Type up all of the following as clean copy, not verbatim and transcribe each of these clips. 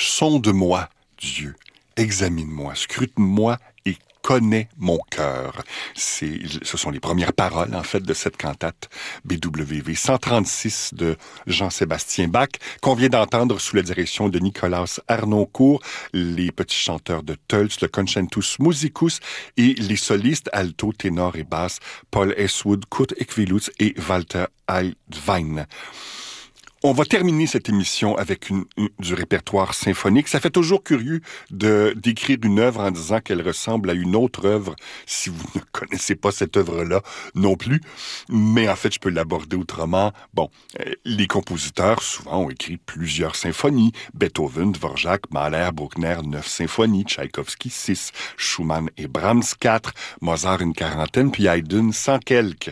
Sonde-moi, Dieu, examine-moi, scrute-moi et connais mon cœur. Ce sont les premières paroles, en fait, de cette cantate BWV 136 de Jean-Sébastien Bach, qu'on vient d'entendre sous la direction de Nicolas Arnoncourt, les petits chanteurs de Tölz, le Concentus Musicus et les solistes alto, ténor et basse, Paul Heswood, Kurt Ekwilutz et Walter Eidwein. On va terminer cette émission avec du répertoire symphonique. Ça fait toujours curieux d'écrire une œuvre en disant qu'elle ressemble à une autre œuvre si vous ne connaissez pas cette œuvre-là non plus. Mais en fait, je peux l'aborder autrement. Bon, les compositeurs, souvent, ont écrit plusieurs symphonies. Beethoven, Dvorak, Mahler, Bruckner, 9 symphonies. Tchaïkovski, 6. Schumann et Brahms, 4. Mozart, une quarantaine. Puis Haydn, 100 quelques.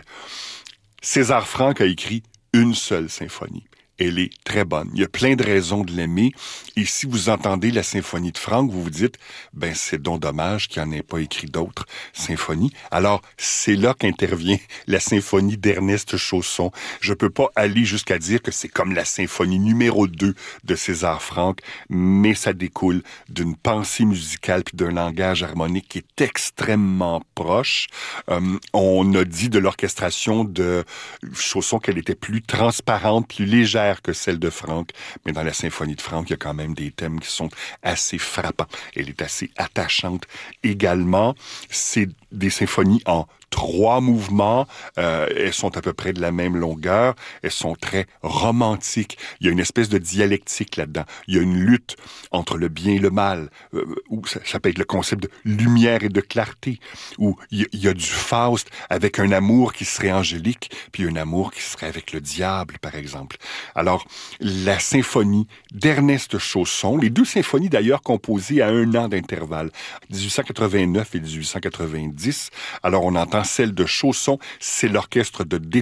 César Franck a écrit une seule symphonie. Elle est très bonne. Il y a plein de raisons de l'aimer. Et si vous entendez la symphonie de Franck, vous vous dites, ben c'est donc dommage qu'il n'en ait pas écrit d'autres symphonies. Alors, c'est là qu'intervient la symphonie d'Ernest Chausson. Je peux pas aller jusqu'à dire que c'est comme la symphonie numéro 2 de César Franck, mais ça découle d'une pensée musicale puis d'un langage harmonique qui est extrêmement proche. On a dit de l'orchestration de Chausson qu'elle était plus transparente, plus légère que celle de Franck, mais dans la symphonie de Franck, il y a quand même des thèmes qui sont assez frappants. Elle est assez attachante également. C'est des symphonies en 3 mouvements. Elles sont à peu près de la même longueur. Elles sont très romantiques. Il y a une espèce de dialectique là-dedans. Il y a une lutte entre le bien et le mal. Ou ça peut être le concept de lumière et de clarté. Ou il y a du Faust avec un amour qui serait angélique, puis un amour qui serait avec le diable, par exemple. Alors, la symphonie d'Ernest Chausson, les 2 symphonies d'ailleurs composées à 1 an d'intervalle, 1889 et 1890. Alors, on entend celle de Chausson, c'est l'orchestre de